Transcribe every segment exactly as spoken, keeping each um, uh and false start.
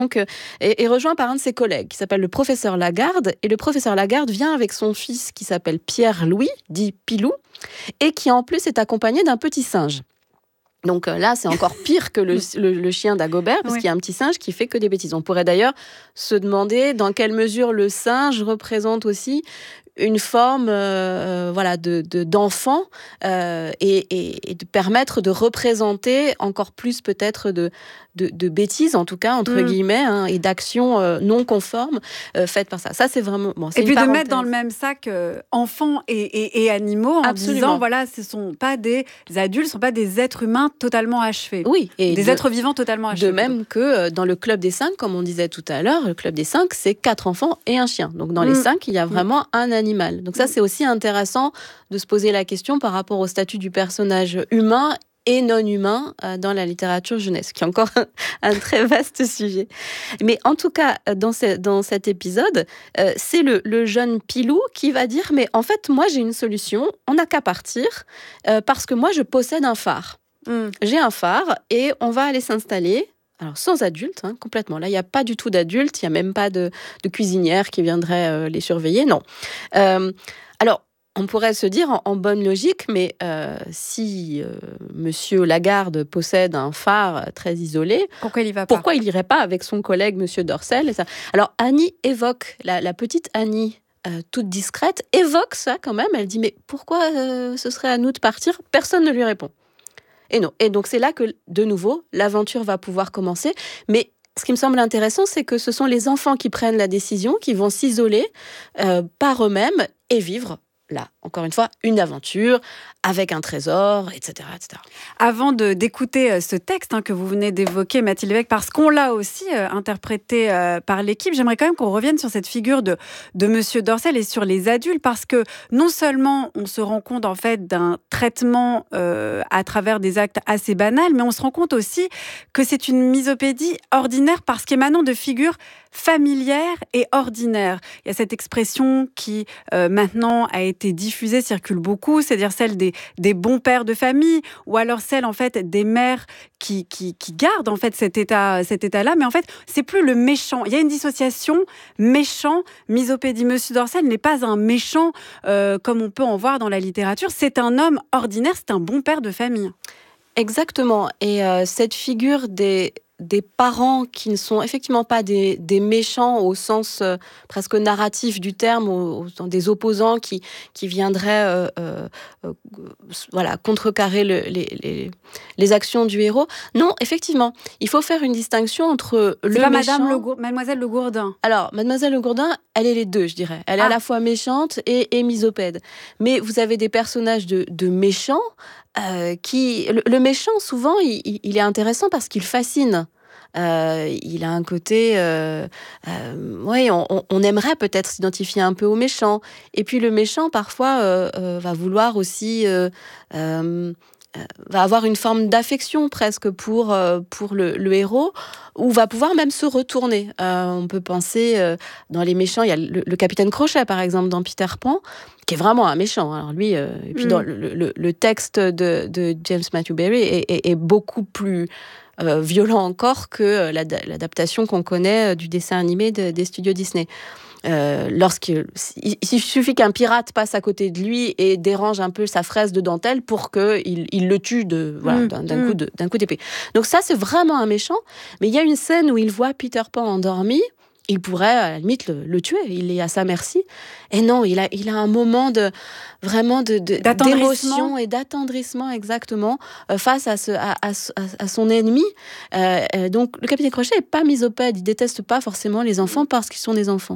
Donc, euh, est, est rejoint par un de ses collègues qui s'appelle le professeur Lagarde. Et le professeur Lagarde vient avec son fils qui s'appelle Pierre-Louis, dit Pilou, et qui en plus est accompagné d'un petit singe. Donc euh, là, c'est encore pire que le, le, le chien d'Agobert, parce oui. qu'il y a un petit singe qui fait que des bêtises. On pourrait d'ailleurs se demander dans quelle mesure le singe représente aussi une forme euh, voilà, de, de, d'enfant euh, et, et, et de permettre de représenter encore plus peut-être de, de, de bêtises, en tout cas, entre mmh. guillemets, hein, et d'actions euh, non conformes euh, faites par ça. Ça, c'est vraiment... Bon, c'est et une puis parenthèse. De mettre dans le même sac euh, enfants et, et, et animaux en Absolument. disant, voilà, ce ne sont pas des adultes, ce ne sont pas des êtres humains totalement achevés. Oui. Et des de, êtres vivants totalement achevés. De même que dans le Club des Cinq, comme on disait tout à l'heure, le Club des Cinq, c'est quatre enfants et un chien. Donc dans mmh. les cinq, il y a vraiment mmh. un animal. Donc ça, c'est aussi intéressant de se poser la question par rapport au statut du personnage humain et non humain euh, dans la littérature jeunesse, qui est encore un, un très vaste sujet. Mais en tout cas, dans, ce, dans cet épisode, euh, c'est le, le jeune Pilou qui va dire « Mais en fait, moi, j'ai une solution, on n'a qu'à partir, euh, parce que moi, je possède un phare. Mm. J'ai un phare et on va aller s'installer. » Alors, sans adultes, hein, complètement. Là, il n'y a pas du tout d'adultes, il n'y a même pas de, de cuisinière qui viendrait euh, les surveiller, non. Euh, alors, on pourrait se dire en, en bonne logique, mais euh, si euh, Monsieur Lagarde possède un phare très isolé, pourquoi il y va pas ? Pourquoi il n'irait pas avec son collègue Monsieur Dorcel et ça ? Alors Annie évoque, la, la petite Annie, euh, toute discrète, évoque ça quand même. Elle dit mais pourquoi euh, ce serait à nous de partir ? Personne ne lui répond. Et non. Et donc c'est là que de nouveau l'aventure va pouvoir commencer, mais ce qui me semble intéressant, c'est que ce sont les enfants qui prennent la décision, qui vont s'isoler euh, par eux-mêmes et vivre. Là, encore une fois, une aventure avec un trésor, et cetera, et cetera. Avant de, d'écouter euh, ce texte hein, que vous venez d'évoquer, Mathilde Lévesque, parce qu'on l'a aussi euh, interprété euh, par l'équipe, j'aimerais quand même qu'on revienne sur cette figure de, de Monsieur Dorcel et sur les adultes, parce que non seulement on se rend compte en fait d'un traitement euh, à travers des actes assez banals, mais on se rend compte aussi que c'est une misopédie ordinaire parce qu'émanant de figures familières et ordinaires. Il y a cette expression qui euh, maintenant a été diffusée, circule beaucoup, c'est-à-dire celle des, des bons pères de famille, ou alors celle en fait des mères qui, qui, qui gardent en fait cet état, cet état-là, mais en fait c'est plus le méchant. Il y a une dissociation méchant, misopédie. Monsieur Dorcel n'est pas un méchant euh, comme on peut en voir dans la littérature, c'est un homme ordinaire, c'est un bon père de famille. Exactement, et euh, cette figure des... des parents qui ne sont effectivement pas des, des méchants au sens euh, presque narratif du terme, au, au, des opposants qui, qui viendraient euh, euh, euh, voilà, contrecarrer le, les, les, les actions du héros. Non, effectivement, il faut faire une distinction entre C'est le pas méchant... Madame Le Gour... Mademoiselle Le Gourdin. Alors, Mademoiselle Le Gourdin, elle est les deux, je dirais. Elle est ah. à la fois méchante et, et misopède. Mais vous avez des personnages de, de méchants Euh, qui, le, le méchant, souvent, il, il est intéressant parce qu'il fascine. Euh, il a un côté... Euh, euh, oui, on, on aimerait peut-être s'identifier un peu au méchant. Et puis le méchant, parfois, euh, euh, va vouloir aussi... Euh, euh, va avoir une forme d'affection presque pour, euh, pour le, le héros, ou va pouvoir même se retourner. Euh, on peut penser, euh, dans les méchants, il y a le, le capitaine Crochet, par exemple, dans Peter Pan, qui est vraiment un méchant. Alors lui, euh, et puis mm. dans le, le, le texte de, de James Matthew Barrie est, est, est beaucoup plus euh, violent encore que l'adaptation qu'on connaît du dessin animé de, des studios Disney. Euh, lorsqu'il il, il suffit qu'un pirate passe à côté de lui et dérange un peu sa fraise de dentelle pour qu'il il le tue de, voilà, mmh, d'un, d'un, mmh. coup de, d'un coup d'épée. Donc ça, c'est vraiment un méchant. Mais il y a une scène où il voit Peter Pan endormi. Il pourrait, à la limite, le, le tuer. Il est à sa merci. Et non, il a, il a un moment de, vraiment de, de, d'émotion et d'attendrissement, exactement, euh, face à, ce, à, à, à son ennemi. Euh, euh, donc, le capitaine Crochet n'est pas misopède. Il ne déteste pas forcément les enfants parce qu'ils sont des enfants.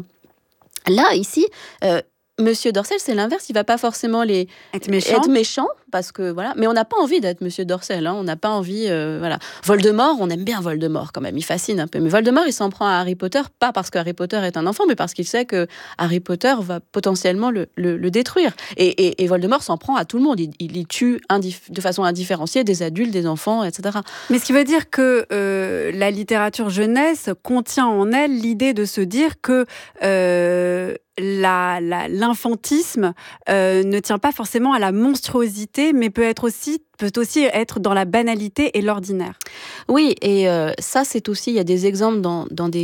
Là, ici, euh, Monsieur Dorcel, c'est l'inverse. Il ne va pas forcément les être méchant, être méchant parce que voilà. Mais on n'a pas envie d'être Monsieur Dorcel. Hein. On n'a pas envie, euh, voilà. Voldemort, on aime bien Voldemort quand même. Il fascine un peu. Mais Voldemort, il s'en prend à Harry Potter, pas parce que Harry Potter est un enfant, mais parce qu'il sait que Harry Potter va potentiellement le, le, le détruire. Et, et, et Voldemort s'en prend à tout le monde. Il, il, il tue indif- de façon indifférenciée des adultes, des enfants, et cetera. Mais ce qui veut dire que euh, la littérature jeunesse contient en elle l'idée de se dire que euh, la, la, l'infantisme euh, ne tient pas forcément à la monstruosité, mais peut être aussi peut aussi être dans la banalité et l'ordinaire. Oui, et euh, ça, c'est aussi, il y a des exemples dans, dans des